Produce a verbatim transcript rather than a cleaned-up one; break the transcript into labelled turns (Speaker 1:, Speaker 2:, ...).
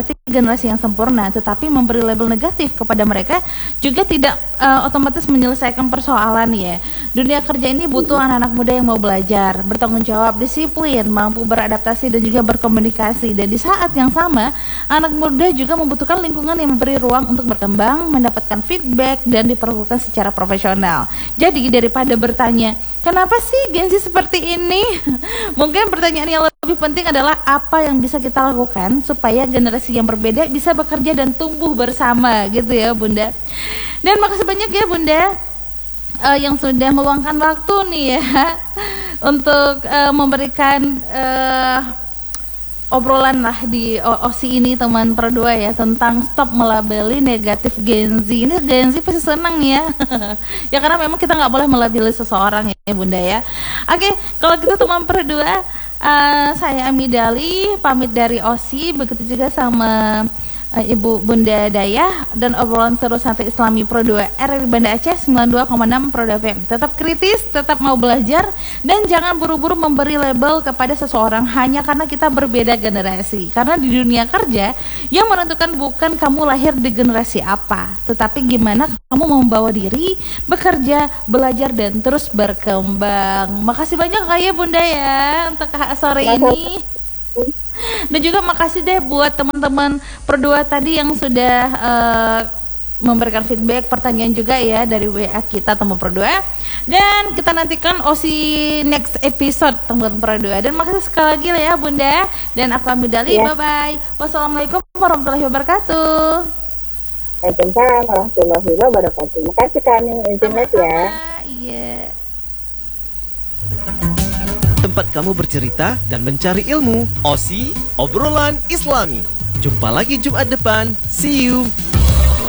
Speaker 1: generasi yang sempurna, tetapi memberi label negatif kepada mereka juga tidak uh, otomatis menyelesaikan persoalan ya. Dunia kerja ini butuh anak-anak muda yang mau belajar, bertanggung jawab, disiplin, mampu beradaptasi dan juga berkomunikasi. Dan di saat yang sama, anak muda juga membutuhkan lingkungan yang memberi ruang untuk berkembang, mendapatkan feedback dan diperlakukan secara profesional. Jadi daripada bertanya, kenapa sih Gen Z seperti ini? Mungkin pertanyaan yang lebih penting adalah apa yang bisa kita lakukan supaya generasi yang berbeda bisa bekerja dan tumbuh bersama gitu ya Bunda. Dan makasih banyak ya Bunda uh, yang sudah meluangkan waktu nih ya untuk uh, memberikan uh, obrolan lah di O S I ini teman perdua ya tentang stop melabeli negatif Gen Z. Ini Gen Z pasti senang ya. Ya karena memang kita nggak boleh melabeli seseorang ya Bunda ya. Oke, kalau gitu teman perdua, uh, saya Amidali pamit dari O S I, begitu juga sama uh, Ibu Bunda Dayah dan obrolan seru santai Islami Pro dua R R I Banda Aceh sembilan puluh dua koma enam Pro F M. Tetap kritis, tetap mau belajar, dan jangan buru-buru memberi label kepada seseorang hanya karena kita berbeda generasi. Karena di dunia kerja yang menentukan bukan kamu lahir di generasi apa, tetapi gimana kamu membawa diri, bekerja, belajar, dan terus berkembang. Makasih banyak ya Bunda ya untuk sore ini. Dan juga makasih deh buat teman-teman berdua tadi yang sudah uh, memberikan feedback, pertanyaan juga ya dari W A kita teman berdua. Dan kita nantikan O S I next episode teman berdua. Dan makasih sekali lagi ya Bunda. Dan aku Amidali, ya. Bye bye. Wassalamualaikum warahmatullahi wabarakatuh.
Speaker 2: Waalaikumsalam warahmatullahi wabarakatuh. Makasih kami internet ya.
Speaker 1: Iya.
Speaker 3: Tempat kamu bercerita dan mencari ilmu. O S I Obrolan Islami. Jumpa lagi Jumat depan. See you.